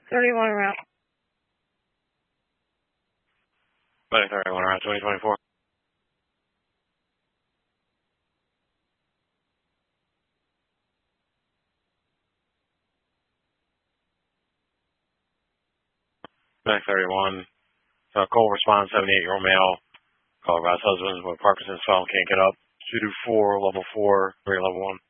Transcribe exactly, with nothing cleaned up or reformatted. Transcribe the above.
thirty-one route. Medic thirty-one route twenty twenty-four. Medic thirty-one. Uh, call response, seventy-eight-year-old male. Call about his husband with Parkinson's phone, can't get up. two two four, level four, three level one.